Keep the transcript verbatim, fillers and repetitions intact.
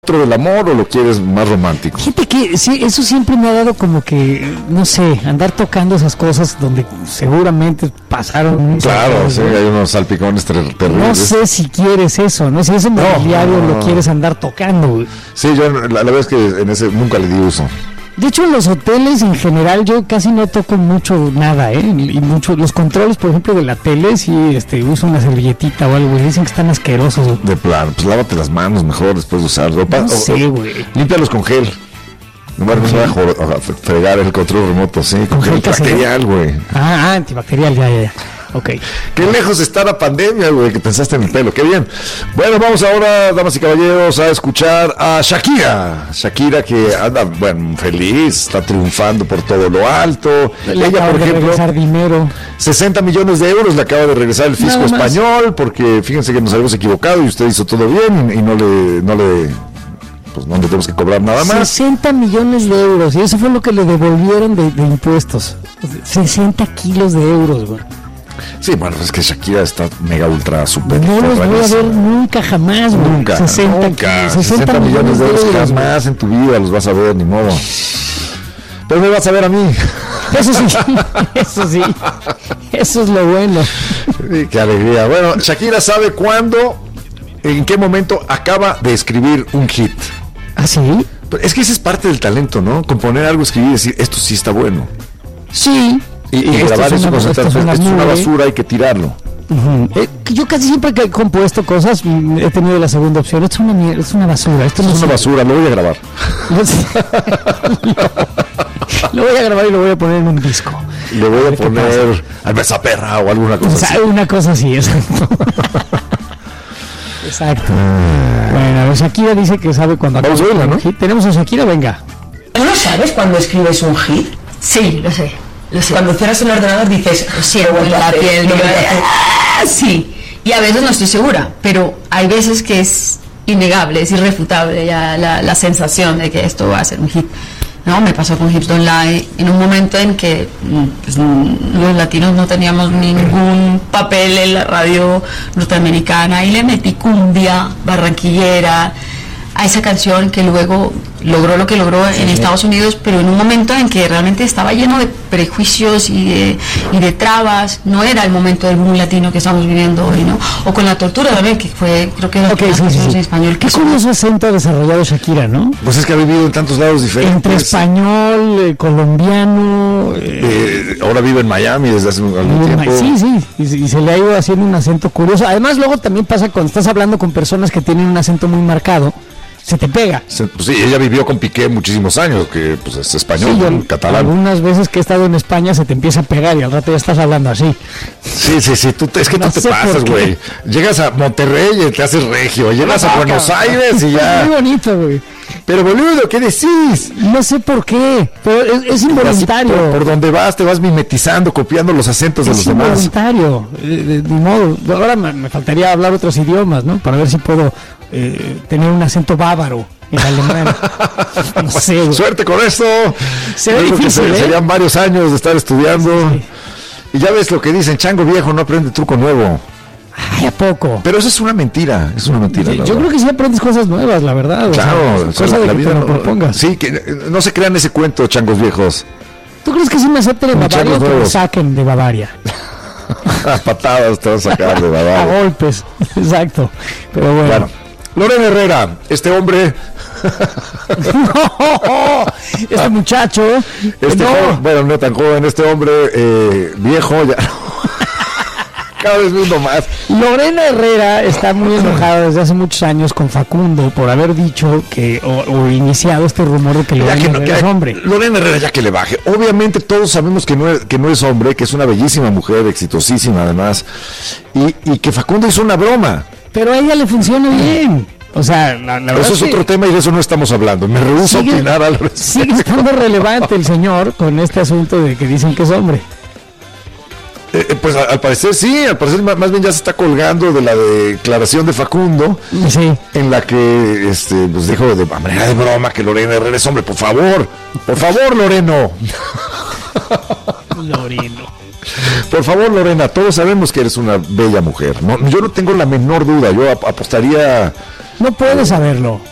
del amor o lo quieres más romántico? Fíjate que sí, eso siempre me ha dado como que, no sé, andar tocando esas cosas donde seguramente pasaron. Claro, cosas, sí, ¿no? Hay unos salpicones ter- terribles. No sé si quieres eso, no sé si ese mobiliario no, no, no. lo quieres andar tocando, güey. Sí, yo la, la verdad es que en ese nunca le di uso. De hecho, en los hoteles en general yo casi no toco mucho nada, ¿eh? Y mucho, los controles, por ejemplo, de la tele, sí, este, uso una servilletita o algo, y dicen que están asquerosos, güey. De plano, pues lávate las manos mejor después de usarlo. No sé, güey. Límpialos con gel. No me va a jo- a fregar el control remoto, sí, con, ¿Con gel gel casero? bacterial, güey. Ah, ah, antibacterial, ya, ya, ya. Ok. Qué lejos está la pandemia, güey, que pensaste en el pelo, qué bien. Bueno, vamos ahora, damas y caballeros, a escuchar a Shakira. Shakira que anda, bueno, feliz, está triunfando por todo lo alto. Le Ella, acaba por de ejemplo, regresar dinero. sesenta millones de euros le acaba de regresar el fisco Nada más. español, porque fíjense que nos habíamos equivocado y usted hizo todo bien y, y no le, no le, pues no le tenemos que cobrar nada más. sesenta millones de euros, y eso fue lo que le devolvieron de, de impuestos. sesenta kilos de euros, güey. Sí, bueno, es que Shakira está mega ultra super. No los voy a forradísima. ver nunca jamás, güey. Nunca, sesenta, nunca. sesenta sesenta millones de euros güey. jamás en tu vida los vas a ver, ni modo. Pero me vas a ver a mí. Eso sí, eso sí. Eso es lo bueno. Sí, qué alegría. Bueno, Shakira sabe cuándo, en qué momento acaba de escribir un hit. ¿Ah, sí? Pero es que ese es parte del talento, ¿no? Componer algo, escribir y decir, esto sí está bueno. Sí. Y, y Esto grabar es eso, una- concentrar, esto es una esto es una nube. basura, hay que tirarlo. Ujú. Eh, que yo casi siempre que he compuesto cosas mm, he tenido la segunda opción. Esto es una, mier- es una basura. Esto no Esto es una sirve. basura, lo voy a grabar. No sé. Lo voy a grabar y lo voy a poner en un disco. Le voy a ver qué poner al besa perra o alguna O cosa sea, así. una cosa así, exacto. Exacto. Bueno, a ver, Shakira dice que sabe cuando Vamos a acaba oírla, un ¿no? hit. Tenemos a Shakira, venga. ¿Tú no sabes cuando escribes un hit? Sí, lo sé, lo sé. Cuando cierras el ordenador dices, Siento en la piel, no digo, me hace- "Ah", sí. Y a veces no estoy segura, pero hay veces que es innegable, es irrefutable ya la, la sensación de que esto va a ser un hit. No, me pasó con Hips Don't Lie en un momento en que mm, pues, mm, los latinos no teníamos ningún papel en la radio norteamericana y le metí cumbia barranquillera a esa canción que luego logró lo que logró en Estados Unidos, pero en un momento en que realmente estaba lleno de prejuicios y de, y de trabas. No era el momento del boom latino que estamos viviendo hoy, ¿no? O con La Tortura también, que fue, creo que era Ok, las sí, sí, canciones sí. en español. Que Qué son- curioso acento ha desarrollado Shakira, ¿no? Pues es que ha vivido en tantos lados diferentes. Entre español, eh, colombiano. eh, Eh, ahora vive en Miami desde hace un- algún y- tiempo. sí, sí, y, se- y se le ha ido haciendo un acento curioso. Además, luego también pasa cuando estás hablando con personas que tienen un acento muy marcado, se te pega. Se- pues sí, ella vivió con Piqué muchísimos años, que pues es español, Sí, yo- ¿no? Catalán. algunas veces que he estado en España se te empieza a pegar y al rato ya estás hablando así. Sí, sí, sí, tú te- es que No tú te sé pasas, por qué. güey. Llegas a Monterrey y te haces regio, llegas a Buenos Aires y Es ya. muy bonito, güey. Pero boludo, ¿qué decís? No sé por qué, pero es, es Así involuntario. por, por donde vas te vas mimetizando, copiando los acentos de Es los demás. involuntario, eh, de, de modo. Ahora me, me faltaría hablar otros idiomas, ¿no? Para ver si puedo eh, tener un acento bávaro en alemán. No sé, güey. Suerte con esto. Se ve Yo creo que difícil, se- ¿eh? Serían varios años de estar estudiando. Y ya ves lo que dicen, chango viejo no aprende truco nuevo. Ay, ¿a poco? Pero eso es una mentira, es una mentira. Yo, la yo verdad. creo que sí aprendes cosas nuevas, la verdad. o Claro, sea, o sea, cosa la, de la que vida te lo no, propongas. sí, que eh, no se crean ese cuento, changos viejos. ¿Tú crees que sí me acepten de Muchachos Bavaria o que me nuevos. saquen de Bavaria? A patadas te van a sacar de A Bavaria. golpes, exacto. Pero bueno. Bueno, Lorena Herrera, este hombre, No, este muchacho. este no. joven, bueno, no tan joven, este hombre eh, viejo, ya cada vez viendo más. Lorena Herrera está muy enojada desde hace muchos años con Facundo por haber dicho que o, o iniciado este rumor de que Ya Lorena que no, Herrera que- es hombre. Lorena Herrera ya que le baje. Obviamente todos sabemos que no es, que no es hombre, que es una bellísima mujer, exitosísima además, y, y que Facundo hizo una broma. Pero a ella le funciona bien. O sea, la, la verdad Eso es que otro tema y de eso no estamos hablando. Me rehúso a sigue, opinar al respecto. sigue estando relevante el señor con este asunto de que dicen que es hombre. Eh, eh, pues a- al parecer sí, al parecer ma- más bien ya se está colgando de la declaración de Facundo, Sí. en la que este, pues dijo de manera de broma que Lorena Herrera es hombre. Por favor, por favor, Loreno. Loreno. Por favor, Lorena, todos sabemos que eres una bella mujer. No, yo no tengo la menor duda, yo ap- apostaría... No puedes saberlo.